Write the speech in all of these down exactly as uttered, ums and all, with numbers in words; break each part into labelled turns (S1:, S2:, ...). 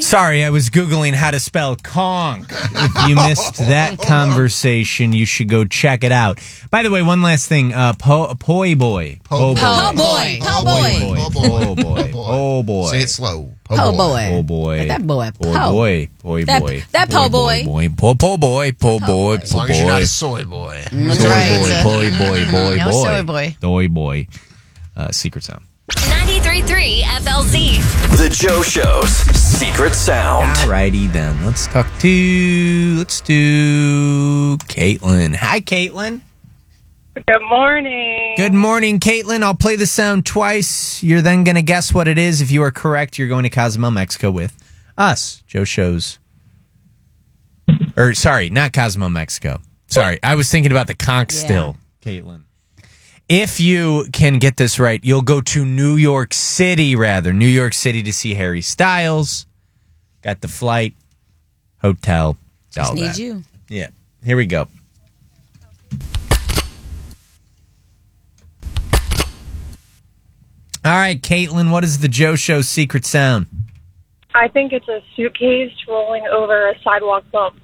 S1: Sorry, I was Googling how to spell conch. If you missed that conversation, you should go check it out. By the way, one last thing. Uh, po, poi boy.
S2: Po boy.
S3: Po boy. Po boy.
S1: Po boy. Po boy.
S2: Say it slow.
S3: Po boy.
S1: Po boy.
S3: Like that boy.
S1: Po
S3: Po.
S1: boy. Po
S3: That-
S1: boy.
S3: that po boy.
S1: boy. Po po boy. Po boy.
S2: As
S1: Po
S2: long as you're not
S1: boy.
S2: a soy boy.
S3: That's
S1: Boy,
S3: right.
S1: boy, boy, boy,
S3: No
S1: boy.
S3: soy boy.
S1: Boy, boy. Uh, Secret Sound.
S4: ninety-three point three F L Z.
S5: The Joe Show's Secret Sound.
S1: Alrighty then. Let's talk to, let's do Caitlin. Hi, Caitlin.
S6: Good morning.
S1: Good morning, Caitlin. I'll play the sound twice. You're then going to guess what it is. If you are correct, you're going to Cozumel, Mexico with us. Joe Shows. Or, sorry, not Cozumel, Mexico. Sorry, I was thinking about the conch
S3: Yeah.
S1: still, Caitlin. If you can get this right, you'll go to New York City, rather. New York City to see Harry Styles. Got the flight, hotel,
S3: Just
S1: all
S3: need
S1: that.
S3: you.
S1: Yeah, here we go. All right, Caitlin, what is the Joe Show secret sound?
S6: I think it's a suitcase rolling over a sidewalk bump.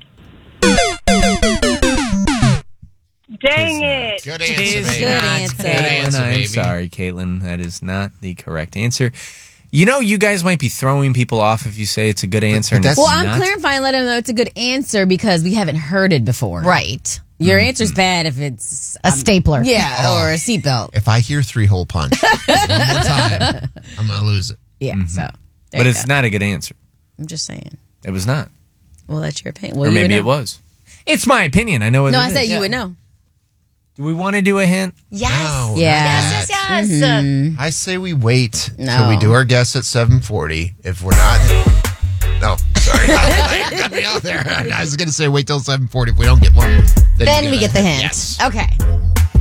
S6: Dang it.
S2: Good
S1: It
S2: answer,
S1: is
S2: baby.
S3: Good
S1: not,
S3: answer.
S1: Caitlin.
S2: Good answer,
S1: I'm
S2: baby.
S1: sorry, Caitlin. That is not the correct answer. You know, you guys might be throwing people off if you say it's a good answer. and
S2: that's-
S1: it's
S3: Well, I'm
S1: not.
S3: clarifying, let him know it's a good answer because we haven't heard it before.
S7: Right.
S3: Your answer's bad if it's
S7: A
S3: um,
S7: stapler.
S3: Yeah, or a seatbelt.
S2: If I hear three hole punch one more time, I'm going to lose it.
S3: Yeah, so. there
S1: But
S3: you
S1: it's
S3: go.
S1: not a good answer.
S3: I'm just saying.
S1: It was not.
S3: Well, that's your opinion. Well,
S1: Or
S3: you would
S1: maybe
S3: know.
S1: it was. It's my opinion. I know what
S3: No,
S1: it
S3: I
S1: is.
S3: said you would know.
S1: Do we want to do a hint?
S7: Yes.
S2: No,
S3: Yeah.
S7: Yes, yes, yes.
S2: I say we wait
S3: No.
S2: till we do our guess at seven forty. If we're not, no, sorry, got me out there. I was going to say wait till seven forty. If we don't get one, then,
S7: Then
S2: you
S7: we
S2: gotta-
S7: get the hint.
S2: Yes.
S7: Okay.